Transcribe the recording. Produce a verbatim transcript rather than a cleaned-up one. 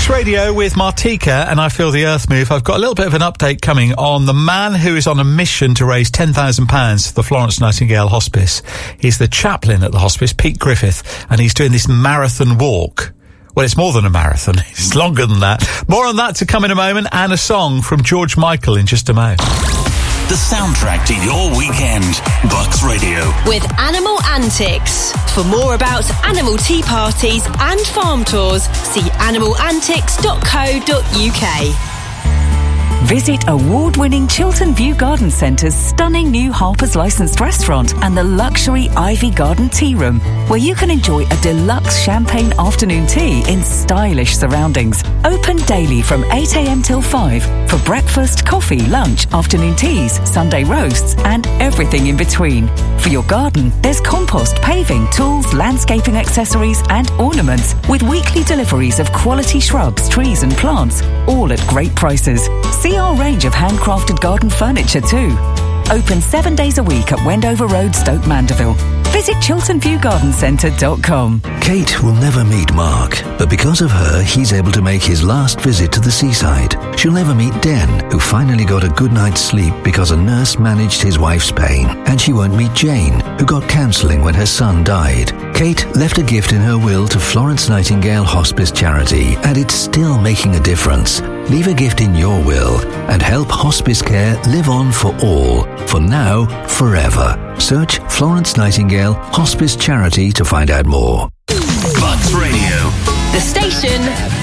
Bucks Radio with Martika and I Feel the Earth Move. I've got a little bit of an update coming on the man who is on a mission to raise ten thousand pounds for the Florence Nightingale Hospice. He's the chaplain at the hospice, Pete Griffith, and he's doing this marathon walk. Well, it's more than a marathon. It's longer than that. More on that to come in a moment, and a song from George Michael in just a moment. The soundtrack to your weekend. Bucks Radio. With Animal Antics. For more about animal tea parties and farm tours, see animal antics dot co dot uk. Visit award-winning Chiltern View Garden Centre's stunning new Harper's licensed restaurant and the luxury Ivy Garden Tea Room, where you can enjoy a deluxe champagne afternoon tea in stylish surroundings. Open daily from eight a.m. till five for breakfast, coffee, lunch, afternoon teas, Sunday roasts and everything in between. For your garden, there's compost, paving, tools, landscaping accessories and ornaments with weekly deliveries of quality shrubs, trees and plants, all at great prices. See our range of handcrafted garden furniture too. Open seven days a week at Wendover Road, Stoke Mandeville. Visit chiltern view garden centre dot com. Kate will never meet Mark, but because of her, he's able to make his last visit to the seaside. She'll never meet Den, who finally got a good night's sleep because a nurse managed his wife's pain. And she won't meet Jane, who got counselling when her son died. Kate left a gift in her will to Florence Nightingale Hospice Charity, and it's still making a difference. Leave a gift in your will and help hospice care live on for all, for now, forever. Search Florence Nightingale Hospice Charity to find out more. Bucks Radio. The station